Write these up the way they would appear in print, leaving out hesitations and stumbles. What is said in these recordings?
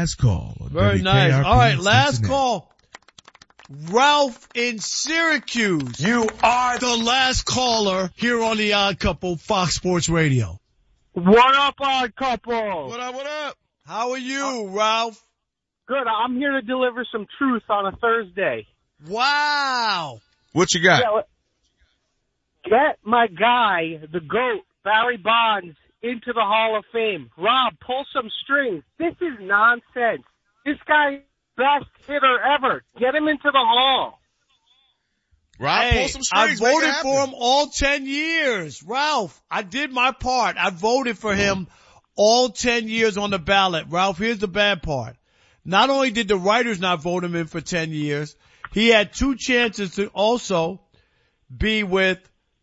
last call. Very WKRP nice. All right, last Cincinnati. call. Ralph in Syracuse. You are The last caller here on the Odd Couple, Fox Sports Radio. What up, Odd Couple? What up, what up? How are you, Ralph? Good. I'm here to deliver some truth on a Thursday. Wow. What you got? Yeah, get my guy, the GOAT, Barry Bonds, into the Hall of Fame. Rob, pull some strings. This is nonsense. This guy, best hitter ever. Get him into the Hall. Rob, pull some strings. I voted for him all 10 years. Ralph, I did my part. I voted for him all 10 years on the ballot. Ralph, here's the bad part. Not only did the writers not vote him in for 10 years, he had 2 chances to also be with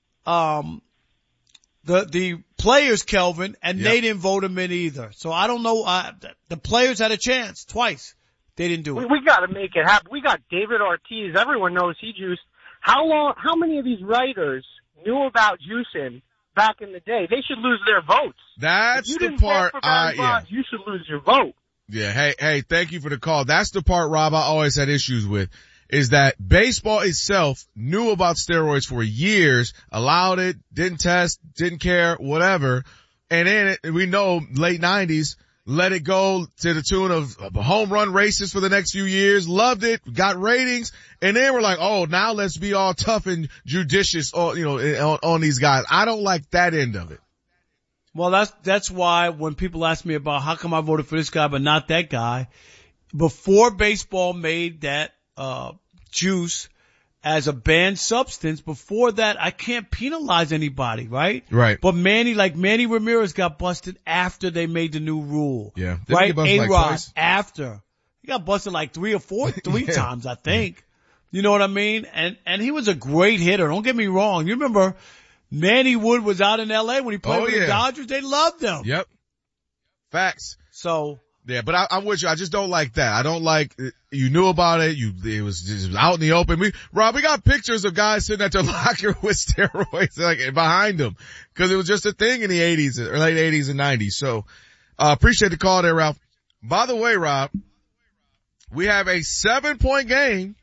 the players, Kelvin, and they didn't vote him in either. So I don't know. The players had a chance twice. They didn't do it. We got to make it happen. We got David Ortiz. Everyone knows he juiced. How many of these writers knew about juicing back in the day? They should lose their votes. That's if you the didn't part. vote for Barry Bonds, you should lose your vote. Yeah. Hey, thank you for the call. That's the part, Rob, I always had issues with, is that baseball itself knew about steroids for years, allowed it, didn't test, didn't care, whatever. And then we know late 90s, let it go to the tune of home run races for the next few years, loved it, got ratings, and then we're like, oh, now let's be all tough and judicious on these guys. I don't like that end of it. Well, that's why when people ask me about how come I voted for this guy but not that guy, before baseball made that juice as a banned substance, before that I can't penalize anybody, right? Right. But Manny Ramirez got busted after they made the new rule. Yeah. Didn't Right? he get busted like A-Rod twice? after. He got busted like 3 times, I think. You know what I mean? And he was a great hitter. Don't get me wrong. You remember Manny Wood was out in LA when he played with the Dodgers. They loved him. Yep. Facts. So. Yeah, but I'm with you. I just don't like that. I don't like, you knew about it. It was just out in the open. Rob, we got pictures of guys sitting at their locker with steroids like behind them because it was just a thing in the 80s or late 80s and 90s. So, appreciate the call there, Ralph. By the way, Rob, we have a 7-point game,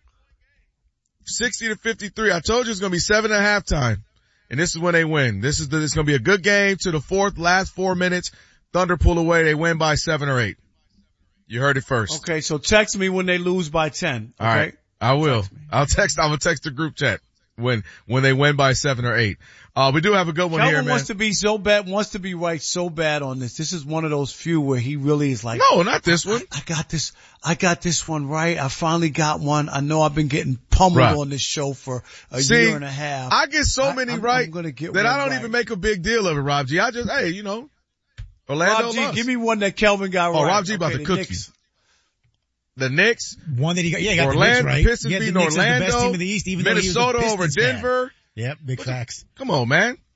60-53. I told you it's going to be 7 at halftime. And this is when they win. It's going to be a good game to the last 4 minutes. Thunder pull away. They win by 7 or 8. You heard it first. Okay, so text me when they lose by 10. Okay? All right. I will. I'm gonna text the group chat when they win by 7 or 8. We do have a good one Kelvin here, man. wants to be right so bad on this. This is one of those few where he really is like, no, not this one. I got this one right. I finally got one. I know I've been getting pummeled on this show for a year and a half. I get so many right I'm gonna get that I don't right. even make a big deal of it, Rob G. I just, Orlando Rob G, loves. give me one that Kelvin got right. Oh, Rob G about to cook Knicks. you. The Knicks. One that he got, he got Orlando, the Knicks right. Pistons beating Orlando. The best team in the East, even Minnesota though he was a over Pistons fan. Denver. Yep, big facts. Come on, man.